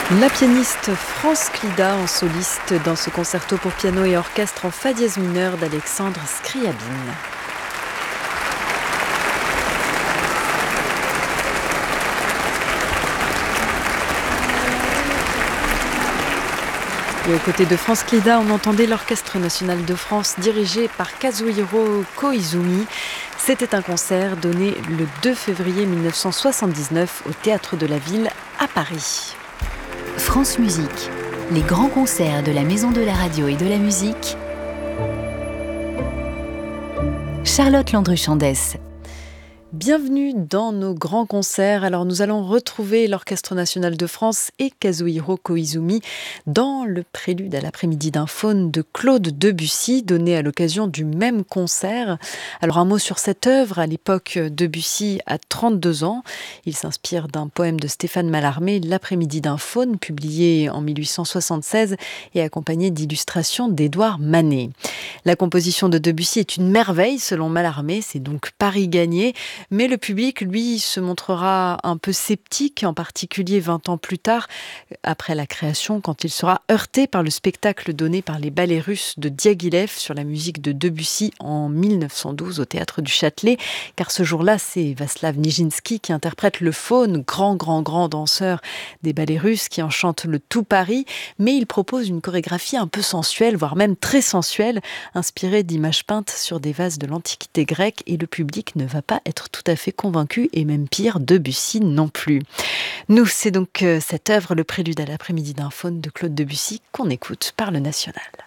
La pianiste France Clida en soliste dans ce concerto pour piano et orchestre en fa dièse mineur d'Alexandre Scriabine. Et aux côtés de France Clida, on entendait l'Orchestre national de France dirigé par Kazuhiro Koizumi. C'était un concert donné le 2 février 1979 au Théâtre de la Ville à Paris. France Musique, les grands concerts de la Maison de la Radio et de la Musique. Charlotte Landru-Chandès. Bienvenue dans nos grands concerts. Alors nous allons retrouver l'Orchestre national de France et Kazuhiro Koizumi dans le prélude à l'après-midi d'un faune de Claude Debussy donné à l'occasion du même concert. Alors un mot sur cette œuvre. À l'époque, Debussy a 32 ans. Il s'inspire d'un poème de Stéphane Mallarmé, L'après-midi d'un faune, publié en 1876 et accompagné d'illustrations d'Édouard Manet. La composition de Debussy est une merveille selon Mallarmé, c'est donc pari gagné. Mais le public, lui, se montrera un peu sceptique, en particulier 20 ans plus tard, après la création, quand il sera heurté par le spectacle donné par les ballets russes de Diaghilev sur la musique de Debussy en 1912 au Théâtre du Châtelet. Car ce jour-là, c'est Vaslav Nijinsky qui interprète le faune, grand danseur des ballets russes qui en chante le tout Paris. Mais il propose une chorégraphie un peu sensuelle, voire même très sensuelle, inspirée d'images peintes sur des vases de l'Antiquité grecque. Et le public ne va pas être tout à fait convaincu, et même pire, Debussy non plus. Nous, c'est donc cette œuvre, le prélude à l'après-midi d'un faune de Claude Debussy, qu'on écoute par le National.